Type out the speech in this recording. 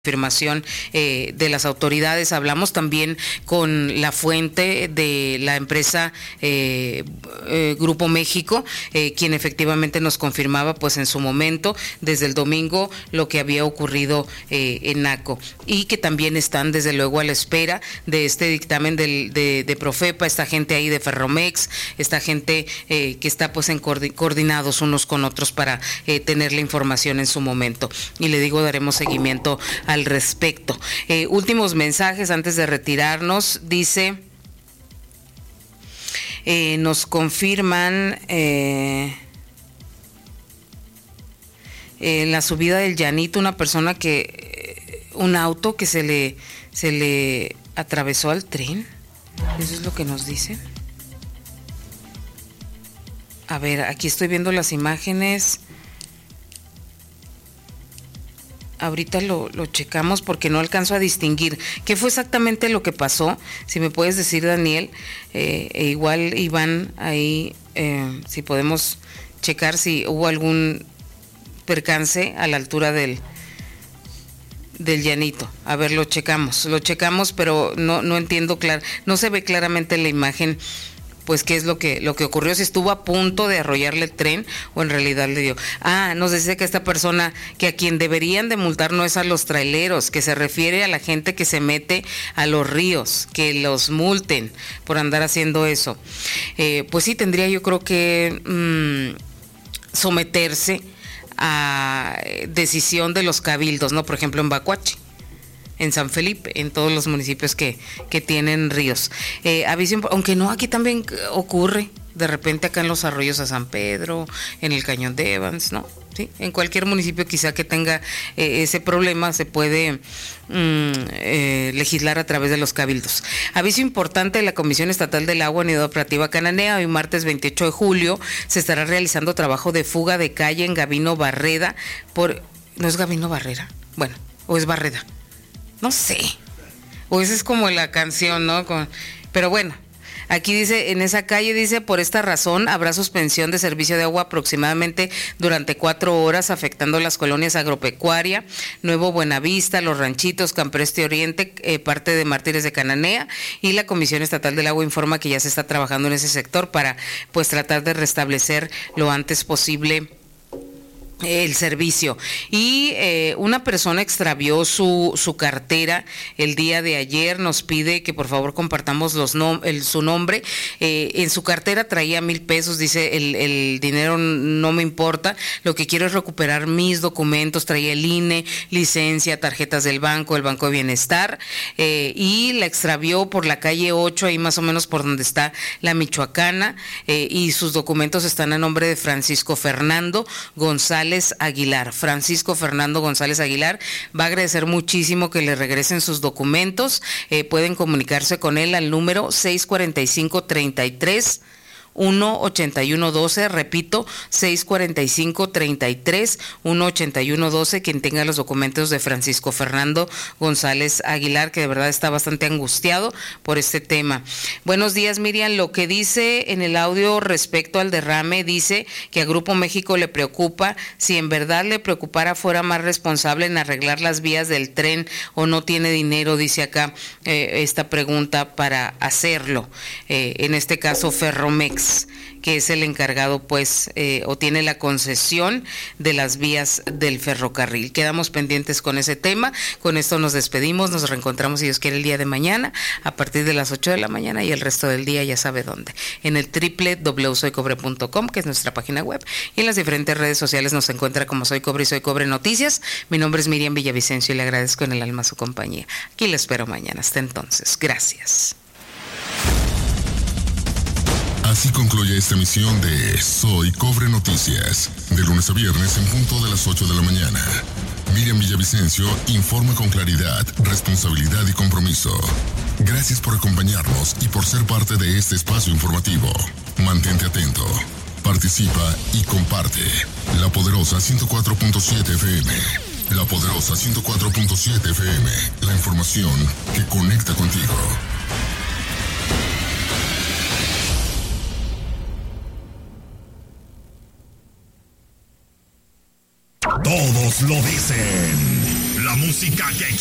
confirmación de las autoridades. Hablamos también con la fuente de la empresa Grupo México, quien efectivamente nos confirmaba pues en su momento, desde el domingo, lo que había ocurrido en Naco, y que también están desde luego a la espera de este dictamen de Profepa, esta gente ahí de Ferromex, esta gente que está pues coordinados unos con otros para tener la información en su momento, y le digo, daremos seguimiento al respecto. Últimos mensajes antes de retirarnos. Dice, nos confirman en la subida del Llanito un auto que se le atravesó al tren. Eso es lo que nos dicen. A ver, aquí estoy viendo las imágenes. Ahorita lo checamos porque no alcanzo a distinguir qué fue exactamente lo que pasó. Si me puedes decir, Daniel, igual Iván, ahí, si podemos checar si hubo algún percance a la altura del Llanito. A ver, lo checamos, pero no entiendo no se ve claramente en la imagen pues qué es lo que ocurrió, si estuvo a punto de arrollarle el tren o en realidad le dio. Nos dice que esta persona, que a quien deberían de multar no es a los traileros, que se refiere a la gente que se mete a los ríos, que los multen por andar haciendo eso. Pues sí, tendría yo creo que someterse a decisión de los cabildos, ¿no? Por ejemplo, en Bacuachi, en San Felipe, en todos los municipios que tienen ríos. Aunque no, aquí también ocurre, de repente acá en los arroyos a San Pedro, en el Cañón de Evans, ¿no? Sí, en cualquier municipio quizá que tenga ese problema se puede legislar a través de los cabildos. Aviso importante de la Comisión Estatal del Agua, Unidad Operativa Cananea. Hoy martes 28 de julio se estará realizando trabajo de fuga de calle en Gabino Barreda ¿no es Gabino Barrera? Bueno, o es Barreda. No sé, o esa es como la canción, ¿no? Pero bueno, aquí dice, en esa calle dice, por esta razón habrá suspensión de servicio de agua aproximadamente durante 4 horas, afectando las colonias Agropecuaria, Nuevo Buenavista, Los Ranchitos, Campreste Oriente, parte de Mártires de Cananea, y la Comisión Estatal del Agua informa que ya se está trabajando en ese sector para pues tratar de restablecer lo antes posible el servicio. Y una persona extravió su cartera el día de ayer. Nos pide que por favor compartamos su nombre. En su cartera traía 1,000 pesos. Dice, el dinero no me importa, lo que quiero es recuperar mis documentos. Traía el INE, licencia, tarjetas del banco, el Banco de Bienestar, y la extravió por la calle 8, ahí más o menos por donde está la Michoacana, y sus documentos están a nombre de Francisco Fernando González Aguilar. Francisco Fernando González Aguilar va a agradecer muchísimo que le regresen sus documentos. Pueden comunicarse con él al número 645-33-18112, repito, 645-33-18112, quien tenga los documentos de Francisco Fernando González Aguilar, que de verdad está bastante angustiado por este tema. Buenos días, Miriam. Lo que dice en el audio respecto al derrame, dice que a Grupo México le preocupa. Si en verdad le preocupara, fuera más responsable en arreglar las vías del tren, o no tiene dinero, dice acá esta pregunta para hacerlo. En este caso, Ferromex, que es el encargado pues o tiene la concesión de las vías del ferrocarril. Quedamos pendientes con ese tema. Con esto nos despedimos, nos reencontramos si Dios quiere el día de mañana a partir de las 8 de la mañana, y el resto del día ya sabe dónde, en el www.soycobre.com, que es nuestra página web, y en las diferentes redes sociales nos encuentra como Soy Cobre y Soy Cobre Noticias. Mi nombre es Miriam Villavicencio y le agradezco en el alma su compañía. Aquí le espero mañana. Hasta entonces, gracias. Así concluye esta emisión de Soy Cobre Noticias, de lunes a viernes en punto de las 8 de la mañana. Miriam Villavicencio informa con claridad, responsabilidad y compromiso. Gracias por acompañarnos y por ser parte de este espacio informativo. Mantente atento, participa y comparte. La Poderosa 104.7 FM. La Poderosa 104.7 FM. La información que conecta contigo. Todos lo dicen. la música que